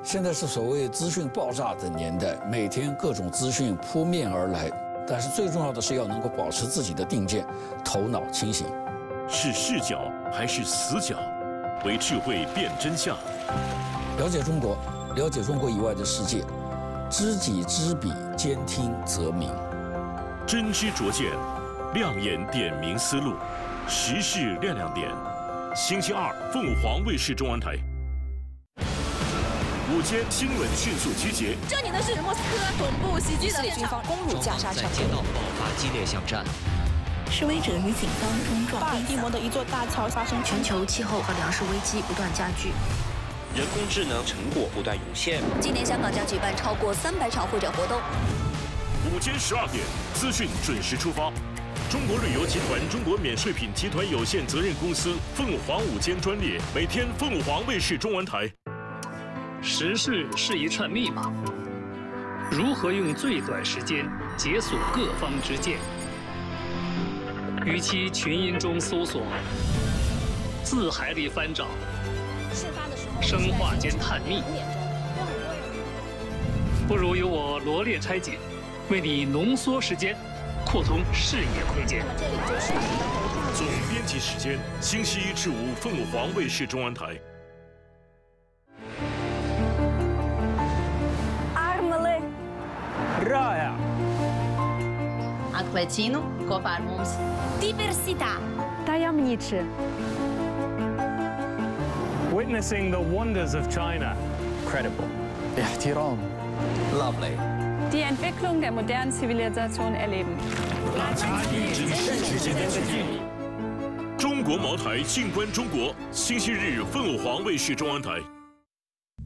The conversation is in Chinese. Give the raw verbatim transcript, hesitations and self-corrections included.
现在是所谓资讯爆炸的年代，每天各种资讯扑面而来，但是最重要的是要能够保持自己的定见，头脑清醒。 是视角还是死角？为智慧辨真相。 了解中国，了解中国以外的世界，知己知彼，兼听则明。 真知灼见，亮眼点明思路，时事亮亮点。星期二，凤凰卫视中文台。午间新闻迅速集结。 这里的是莫斯科总部袭击的以色列军方攻入加沙城， 街道爆发激烈巷战。 示威者与警方冲撞。 巴尔的摩的一座大桥发生全球气候和粮食危机不断加剧， 人工智能成果不断涌现。 今年香港将举办超过三百场会展活动。 午间十二点，资讯准时出发。中国旅游集团中国免税品集团有限责任公司凤凰午间专列，每天凤凰卫视中文台。 时事是一串密码，如何用最短时间解锁各方之见？与其群音中搜索，字海里翻找，生化间探秘，不如由我罗列拆解，为你浓缩时间，扩通视野空间。 总编辑时间：星期一至五，凤凰卫视中文台。 Armele Raja. Acquecino, Coparmums. Diversità. Tajemniczy. Witnessing the wonders of China. Credible. Ihtiram. Lovely. Die Entwicklung der modernen Zivilisation erleben. 大家一直瞬时间的距离。中国茅台静观中国，星期日凤凰卫视中文台。